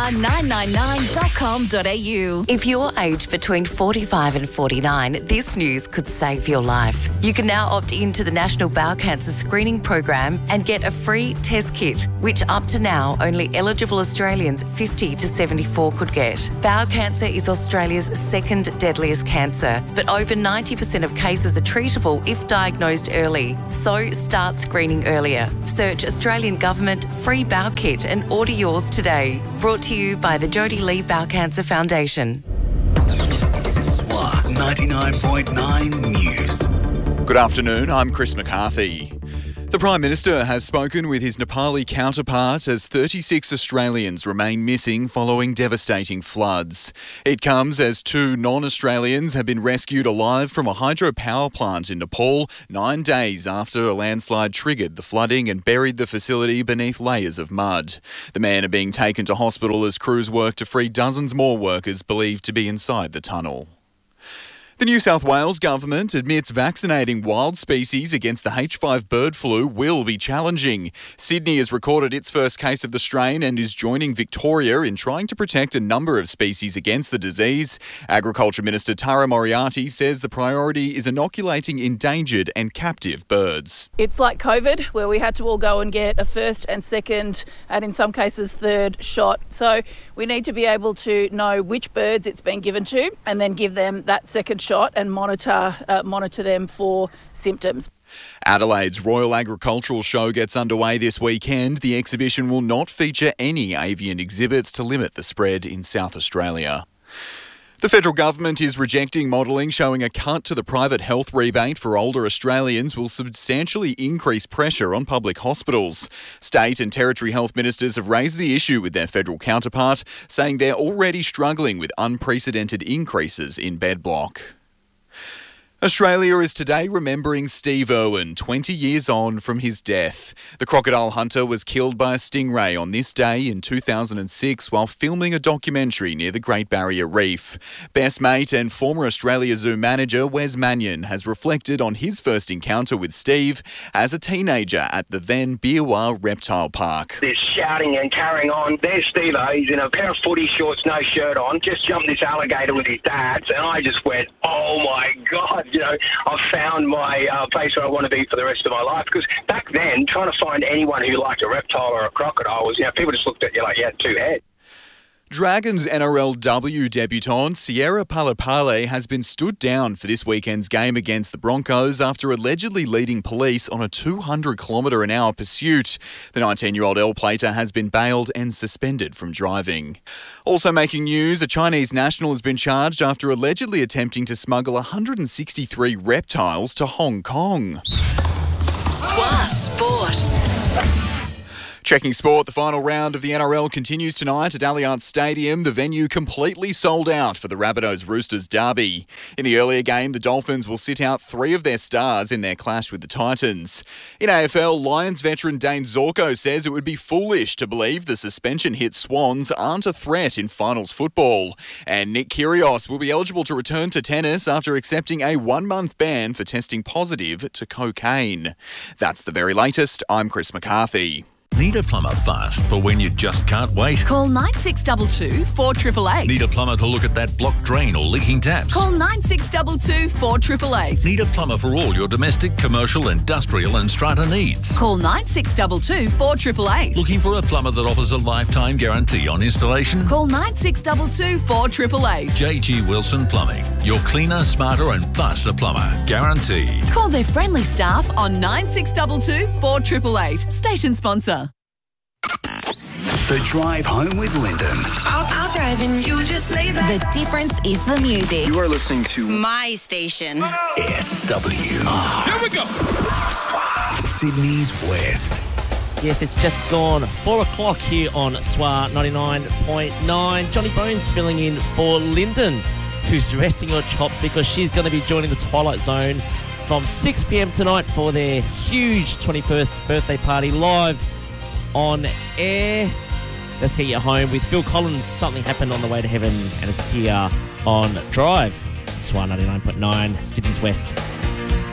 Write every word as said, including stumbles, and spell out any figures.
star nine nine nine dot com dot a u. If you're aged between forty-five and forty-nine, this news could save your life. You can now opt into the National Bowel Cancer Screening Program and get a free test kit, which up to now only eligible Australians fifty to seventy-four could get. Bowel cancer is Australia's second deadliest cancer, but over ninety percent of cases are treatable if diagnosed early. So start screening earlier. Search Australian Government Free Bowel Kit and order yours today. Brought to you by the Jodie Lee Bowel Cancer Foundation. S W A ninety-nine point nine News. Good afternoon, I'm Chris McCarthy. The Prime Minister has spoken with his Nepali counterpart as thirty-six Australians remain missing following devastating floods. It comes as two non-Australians have been rescued alive from a hydropower plant in Nepal nine days after a landslide triggered the flooding and buried the facility beneath layers of mud. The men are being taken to hospital as crews work to free dozens more workers believed to be inside the tunnel. The New South Wales government admits vaccinating wild species against the H five bird flu will be challenging. Sydney has recorded its first case of the strain and is joining Victoria in trying to protect a number of species against the disease. Agriculture Minister Tara Moriarty says the priority is inoculating endangered and captive birds. It's like COVID, where we had to all go and get a first and second and in some cases third shot. So we need to be able to know which birds it's been given to and then give them that second shot. shot and monitor uh, monitor them for symptoms. Adelaide's Royal Agricultural Show gets underway this weekend. The exhibition will not feature any avian exhibits to limit the spread in South Australia. The federal government is rejecting modelling showing a cut to the private health rebate for older Australians will substantially increase pressure on public hospitals. State and territory health ministers have raised the issue with their federal counterpart, saying they're already struggling with unprecedented increases in bed block. Australia is today remembering Steve Irwin, twenty years on from his death. The crocodile hunter was killed by a stingray on this day in two thousand six while filming a documentary near the Great Barrier Reef. Best mate and former Australia Zoo manager Wes Mannion has reflected on his first encounter with Steve as a teenager at the then Biawar Reptile Park. They're shouting and carrying on. There's Steve-O, he's in a pair of footy shorts, no shirt on, just jumped this alligator with his dads, and I just went, oh my God. You know, I've found my uh, place where I want to be for the rest of my life. Because back then, trying to find anyone who liked a reptile or a crocodile was, you know, people just looked at you like you had two heads. Dragons N R L W debutante Sierra Palapale has been stood down for this weekend's game against the Broncos after allegedly leading police on a two hundred kilometre an hour pursuit. The nineteen-year-old L-plater has been bailed and suspended from driving. Also making news, a Chinese national has been charged after allegedly attempting to smuggle one hundred sixty-three reptiles to Hong Kong. S W A Sport. Checking sport, the final round of the N R L continues tonight at Allianz Stadium. The venue completely sold out for the Rabbitohs-Roosters derby. In the earlier game, the Dolphins will sit out three of their stars in their clash with the Titans. In A F L, Lions veteran Dane Zorko says it would be foolish to believe the suspension-hit Swans aren't a threat in finals football. And Nick Kyrgios will be eligible to return to tennis after accepting a one-month ban for testing positive to cocaine. That's the very latest. I'm Chris McCarthy. Need a plumber fast for when you just can't wait? Call nine six two two, four eight eight eight. Need a plumber to look at that blocked drain or leaking taps? Call nine six two two, four eight eight eight. Need a plumber for all your domestic, commercial, industrial and strata needs? Call nine six two two, four eight eight eight. Looking for a plumber that offers a lifetime guarantee on installation? Call nine six two two, four eight eight eight. J G Wilson Plumbing. Your cleaner, smarter and faster plumber. Guaranteed. Call their friendly staff on nine six two two, four eight eight eight. Station sponsor. The Drive Home with Lyndon. I'll, I'll drive and you just lay back. The difference is the music. You are listening to My station. S W R. Here we go. Sydney's West. Yes, it's just gone four o'clock here on S W A ninety-nine point nine. Johnny Bones filling in for Lyndon, who's resting her chop because she's going to be joining the Twilight Zone from six p.m. tonight for their huge twenty-first birthday party live on air. Let's get you home with Phil Collins. Something happened on the way to heaven, and it's here on Drive. S W A ninety-nine point nine, Sydney's West.